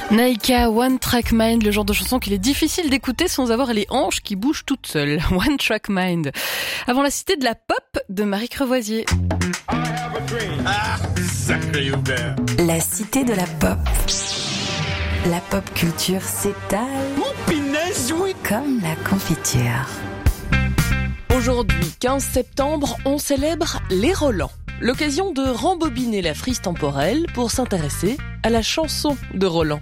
Naïka, One Track Mind, le genre de chanson qu'il est difficile d'écouter sans avoir les hanches qui bougent toutes seules. One Track Mind. Avant la cité de la pop de Marie Crevoisier. La cité de la pop. La pop culture s'étale comme la confiture. Aujourd'hui, 15 septembre, on célèbre les Roland. L'occasion de rembobiner la frise temporelle pour s'intéresser à la chanson de Roland.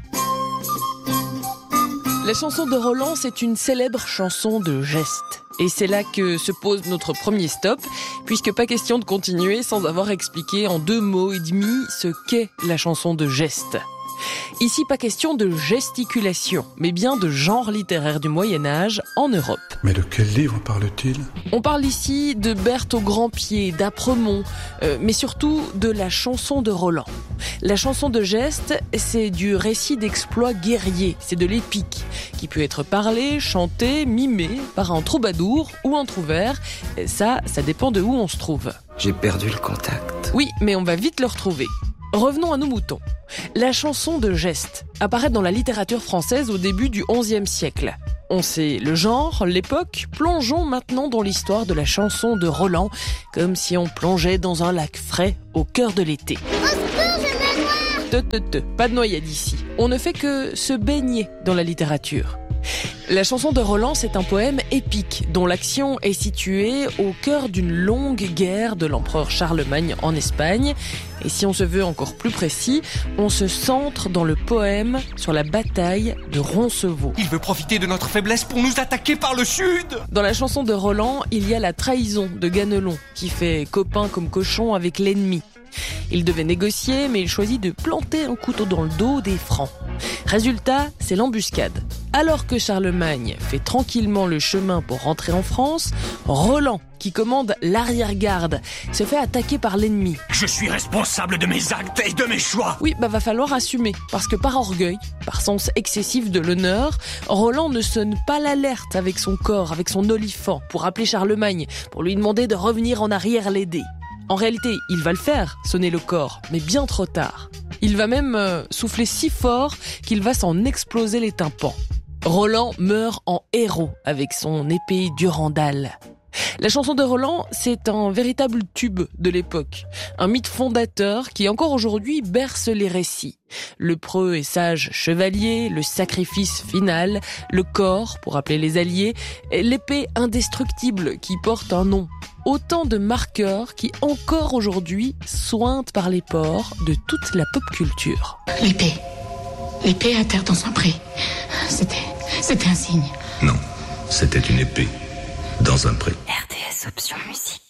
La chanson de Roland, c'est une célèbre chanson de geste. Et c'est là que se pose notre premier stop, puisque pas question de continuer sans avoir expliqué en 2 mots et demi ce qu'est la chanson de geste. Ici, pas question de gesticulation, mais bien de genre littéraire du Moyen-Âge en Europe. Mais de quel livre parle-t-il ? On parle ici de Berthe au Grand-Pied, d'Apremont, mais surtout de la chanson de Roland. La chanson de geste, c'est du récit d'exploits guerriers, c'est de l'épique, qui peut être parlé, chanté, mimé par un troubadour ou un trouvère. Ça dépend de où on se trouve. J'ai perdu le contact. Oui, mais on va vite le retrouver. Revenons à nos moutons. La chanson de geste apparaît dans la littérature française au début du XIe siècle. On sait le genre, l'époque, plongeons maintenant dans l'histoire de la chanson de Roland, comme si on plongeait dans un lac frais au cœur de l'été. Pas de noyade ici. On ne fait que se baigner dans la littérature. La chanson de Roland, c'est un poème épique dont l'action est située au cœur d'une longue guerre de l'empereur Charlemagne en Espagne. Et si on se veut encore plus précis, on se centre dans le poème sur la bataille de Roncevaux. Il veut profiter de notre faiblesse pour nous attaquer par le sud. Dans la chanson de Roland, il y a la trahison de Ganelon qui fait copain comme cochon avec l'ennemi. Il devait négocier, mais il choisit de planter un couteau dans le dos des Francs. Résultat, c'est l'embuscade. Alors que Charlemagne fait tranquillement le chemin pour rentrer en France, Roland, qui commande l'arrière-garde, se fait attaquer par l'ennemi. Je suis responsable de mes actes et de mes choix. Oui, va falloir assumer, parce que par orgueil, par sens excessif de l'honneur, Roland ne sonne pas l'alerte avec son corps, avec son olifant, pour appeler Charlemagne, pour lui demander de revenir en arrière l'aider. En réalité, il va le faire, sonner le corps, mais bien trop tard. Il va même souffler si fort qu'il va s'en exploser les tympans. Roland meurt en héros avec son épée Durandal. La chanson de Roland, c'est un véritable tube de l'époque. Un mythe fondateur qui encore aujourd'hui berce les récits. Le preux et sage chevalier, le sacrifice final, le corps pour appeler les alliés, l'épée indestructible qui porte un nom. Autant de marqueurs qui encore aujourd'hui sointent par les pores de toute la pop culture. L'épée à terre dans un pré. C'était un signe. Non, c'était une épée dans un pré. RDS Option Musique.